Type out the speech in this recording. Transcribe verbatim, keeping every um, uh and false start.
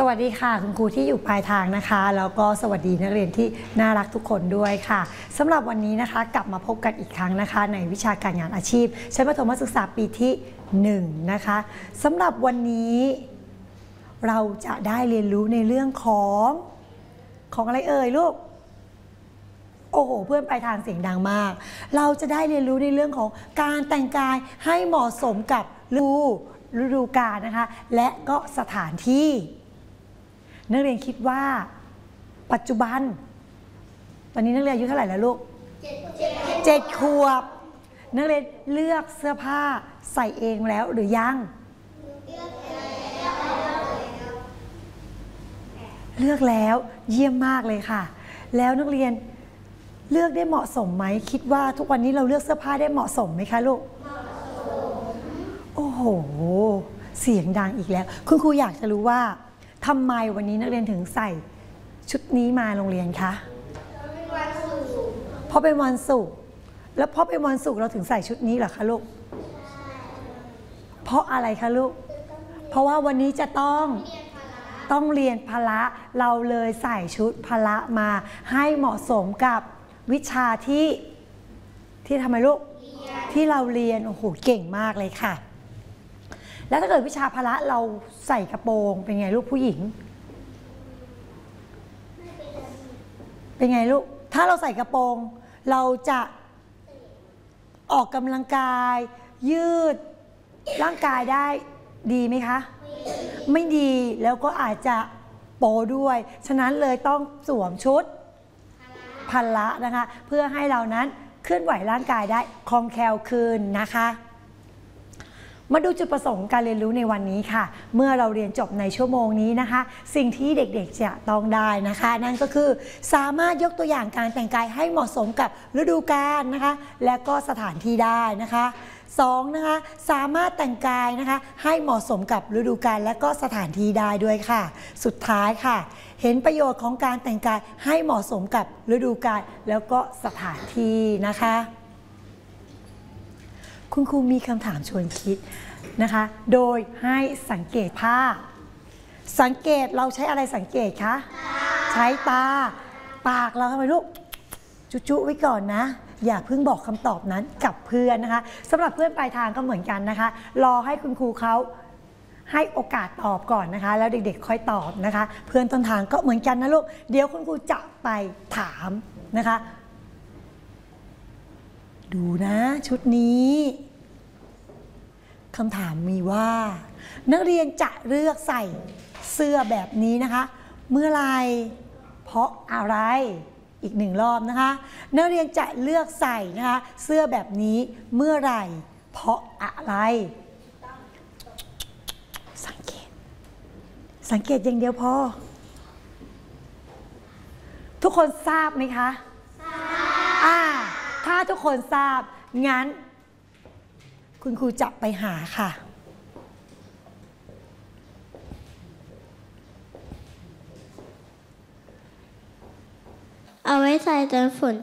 วัสดีค่ะคุณครูที่อยู่ปลายทางนะคะแล้วก็สวัสดีนักเรียนที่น่ารักทุกคนด้วยค่ะสำหรับวันนี้นะคะกลับมาพบกันอีกครั้งนะคะในวิชาการงานอาชีพชั้นประถมศึกษาปีที่หนึ่งนะคะสำหรับวันนี้เราจะได้เรียนรู้ในเรื่องของของอะไรเอ่ยลูกโอ้โหเพื่อนปลายทางเสียงดังมากเราจะได้เรียนรู้ในเรื่องของการแต่งกายให้เหมาะสมกับฤดูฤดูกาลนะคะและก็สถานที่นักเรียนคิดว่าปัจจุบันตอนนี้นักเรียนอายุเท่าไหร่แล้วลูกเจ็ดขวบนักเรียนเลือกเสื้อผ้าใส่เองแล้วหรือยังเลือกแล้วเยี่ยมมากเลยค่ะแล้วนักเรียนเลือกได้เหมาะสมไหมคิดว่าทุกวันนี้เราเลือกเสื้อผ้าได้เหมาะสมไหมคะลูกโอ้โหเสียงดังอีกแล้วคุณครูอยากจะรู้ว่าทำไมวันนี้นักเรียนถึงใส่ชุดนี้มาโรงเรียนคะเพราะเป็นวันศุกร์แล้วเพราะเป็นวันศุกร์เราถึงใส่ชุดนี้เหรอคะลูกเพราะอะไรคะลูกเพราะว่าวันนี้จะต้องต้องเรียนพละเราเลยใส่ชุดพละมาให้เหมาะสมกับวิชาที่ที่ทำไมลูกที่เราเรียนโอ้โหเก่งมากเลยค่ะแล้วถ้าเกิดวิชาพละเราใส่กระโปรงเป็นไงลูกผู้หญิงเป็นไงลูกถ้าเราใส่กระโปรงเราจะออกกำลังกายยืดร่างกายได้ดีไหมคะไม่ดีแล้วก็อาจจะโปด้วยฉะนั้นเลยต้องสวมชุดพละนะคะเพื่อให้เรานั้นเคลื่อนไหวร่างกายได้คล่องแคล่วขึ้นนะคะมาดูจุดประสงค์การเรียนรู้ในวันนี้ค่ะเมื่อเราเรียนจบในชั่วโมงนี้นะคะสิ่งที่เด็กๆจะต้องได้นะคะนั่นก็คือสามารถยกตัวอย่างการแต่งกายให้เหมาะสมกับฤดูกาลนะคะและก็สถานที่ได้นะคะสองนะคะสามารถแต่งกายนะคะให้เหมาะสมกับฤดูกาลและก็สถานที่ได้ด้วยค่ะสุดท้ายค่ะเห็นประโยชน์ของการแต่งกายให้เหมาะสมกับฤดูกาลแล้วก็สถานที่นะคะคุณครูมีคำถามชวนคิดนะคะโดยให้สังเกตภาพสังเกตเราใช้อะไรสังเกตคะใช้ตาปากเราทำไมลูกจุ๊ๆไว้ก่อนนะอย่าเพิ่งบอกคำตอบนั้นกับเพื่อนนะคะสำหรับเพื่อนปลายทางก็เหมือนกันนะคะรอให้คุณครูเขาให้โอกาสตอบก่อนนะคะแล้วเด็กๆค่อยตอบนะคะเพื่อนต้นทางก็เหมือนกันนะลูกเดี๋ยวคุณครูจะไปถามนะคะดูนะชุดนี้คำถามมีว่านักเรียนจะเลือกใส่เสื้อแบบนี้นะคะเมื่อไรเพราะอะไรอีกหนึ่งรอบนะคะนักเรียนจะเลือกใส่นะคะเสื้อแบบนี้เมื่อไรเพราะอะไรสังเกตสังเกตอย่างเดียวพอทุกคนทราบไหมคะทราบอ่าถ้าทุกคนทราบงั้นคุณครูจะไปหาค่ะเอาไว้ใส่ตอนฝน